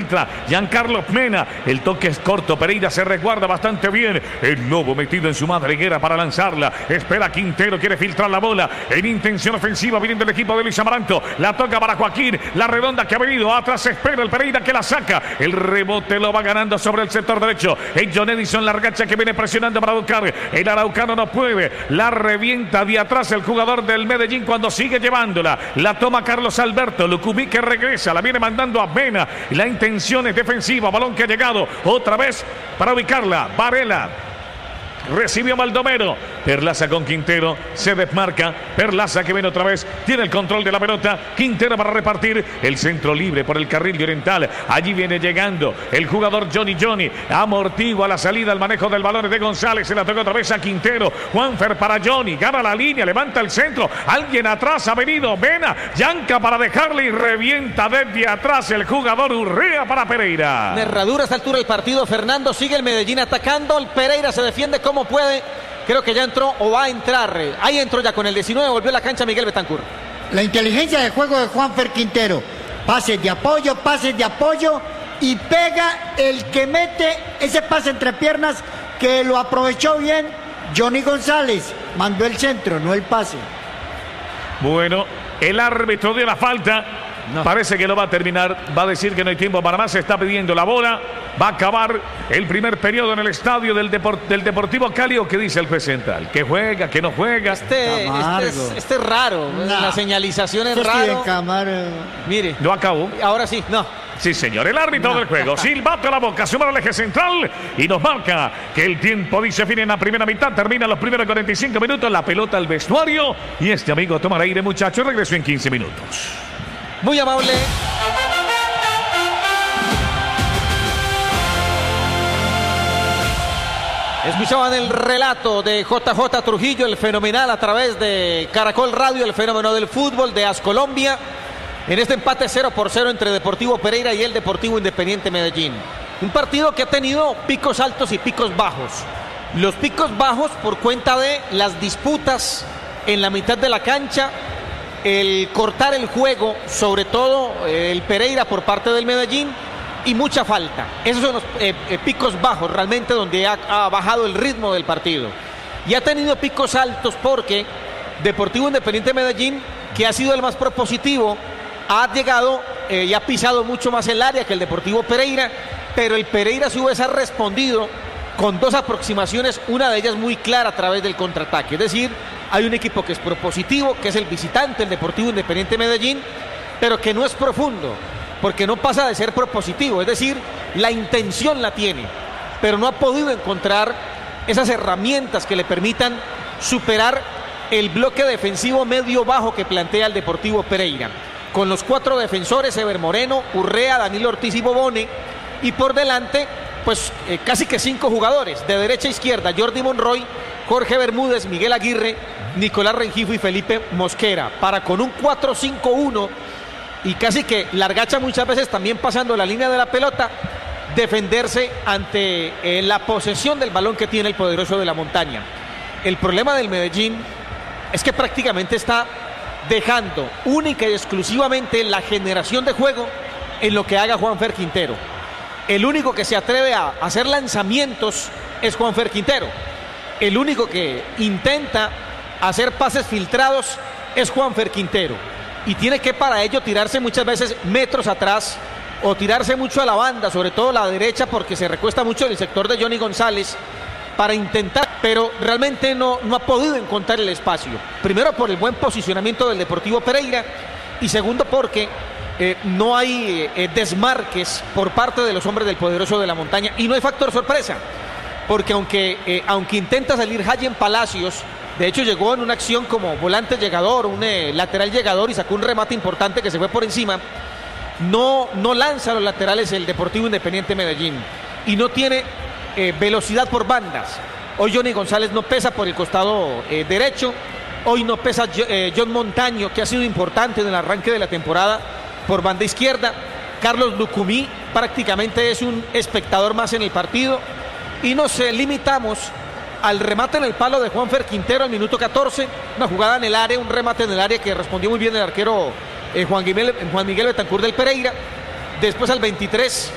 filtra Giancarlo Mena. El toque es corto. Pereira se resguarda bastante bien. El Lobo metido en su madriguera para lanzarla. Espera Quintero. Quiere filtrar la bola. En intención ofensiva viene del equipo de Luis Amaranto. La toca para Joaquín. La redonda que ha venido. Atrás espera el Pereira que la saca. El rebote lo va ganando sobre el sector derecho. Es John Edison Largacha que viene presionando para buscar. El araucano no puede. La revienta de atrás el jugador del Medellín cuando sigue llevándola. La toma Carlos Alberto. Lucumí que regresa. La viene mandando a Mena. La intención es defensiva. Balón que ha llegado otra vez para ubicarla. Varela. Recibió Baldomero. Perlaza con Quintero. Se desmarca. Perlaza que viene otra vez. Tiene el control de la pelota. Quintero para repartir. El centro libre por el carril de Oriental. Allí viene llegando el jugador Johnny. Amortigua la salida al manejo del balón de González. Se la toca otra vez a Quintero. Juanfer para Johnny. Gana la línea. Levanta el centro. Alguien atrás ha venido. Mena. Yanca para dejarle y revienta desde atrás el jugador Urrea para Pereira. Herradura a esta altura del partido. Fernando sigue el Medellín atacando. El Pereira se defiende como puede. Creo que ya entró o va a entrar. Ahí entró ya con el 19. Volvió a la cancha Miguel Betancourt. La inteligencia de juego de Juanfer Quintero. Pases de apoyo. Y pega el que mete ese pase entre piernas que lo aprovechó bien Johnny González. Mandó el centro, no el pase. Bueno, el árbitro dio la falta. No. Parece que no va a terminar. Va a decir que no hay tiempo para más. Se está pidiendo la bola. Va a acabar el primer periodo en el estadio del Deportivo Cali. ¿O qué dice el juez central? ¿Que juega? ¿Que no juega? Este es raro. No. La señalización es raro. Mire. ¿Lo acabó? Ahora sí, no. Sí, señor, el árbitro del juego. Silbato a la boca, suma al eje central y nos marca que el tiempo dice fin en la primera mitad. Termina los primeros 45 minutos. La pelota al vestuario. Y este amigo toma aire, muchachos. Regresó en 15 minutos. Muy amable. Escuchaban el relato de JJ Trujillo, el fenomenal a través de Caracol Radio, el fenómeno del fútbol de AS Colombia, en este empate 0-0 entre Deportivo Pereira y el Deportivo Independiente Medellín. Un partido que ha tenido picos altos y picos bajos. Los picos bajos por cuenta de las disputas en la mitad de la cancha, el cortar el juego, sobre todo el Pereira por parte del Medellín, y mucha falta. Esos son los picos bajos realmente donde ha bajado el ritmo del partido. Y ha tenido picos altos porque Deportivo Independiente Medellín, que ha sido el más propositivo, ha llegado y ha pisado mucho más el área que el Deportivo Pereira, pero el Pereira a su vez ha respondido con dos aproximaciones, una de ellas muy clara a través del contraataque. Es decir, hay un equipo que es propositivo, que es el visitante, el Deportivo Independiente Medellín, pero que no es profundo, porque no pasa de ser propositivo. Es decir, la intención la tiene, pero no ha podido encontrar esas herramientas que le permitan superar el bloque defensivo medio-bajo que plantea el Deportivo Pereira. Con los cuatro defensores, Ever Moreno, Urrea, Danilo Ortiz y Bobone, y por delante, pues casi que 5 jugadores, de derecha a izquierda, Jordi Monroy, Jorge Bermúdez, Miguel Aguirre, Nicolás Rengifo y Felipe Mosquera, para con un 4-5-1 y casi que Largacha muchas veces también pasando la línea de la pelota, defenderse ante la posesión del balón que tiene el poderoso de la montaña. El problema del Medellín es que prácticamente está dejando única y exclusivamente la generación de juego en lo que haga Juanfer Quintero. El único que se atreve a hacer lanzamientos es Juanfer Quintero. El único que intenta hacer pases filtrados es Juanfer Quintero. Y tiene que para ello tirarse muchas veces metros atrás o tirarse mucho a la banda, sobre todo a la derecha, porque se recuesta mucho en el sector de Johnny González para intentar, pero realmente no ha podido encontrar el espacio. Primero por el buen posicionamiento del Deportivo Pereira y segundo porque no hay desmarques por parte de los hombres del poderoso de la montaña y no hay factor sorpresa, porque aunque intenta salir Hayen Palacios, de hecho llegó en una acción como volante llegador, un lateral llegador y sacó un remate importante que se fue por encima, no lanza los laterales el Deportivo Independiente Medellín y no tiene velocidad por bandas. Hoy Johnny González no pesa por el costado derecho, hoy no pesa John Montaño, que ha sido importante en el arranque de la temporada por banda izquierda. Carlos Lucumí prácticamente es un espectador más en el partido y nos limitamos al remate en el palo de Juanfer Quintero al minuto 14, una jugada en el área, un remate en el área que respondió muy bien el arquero Juan Miguel Betancourt del Pereira. Después al 23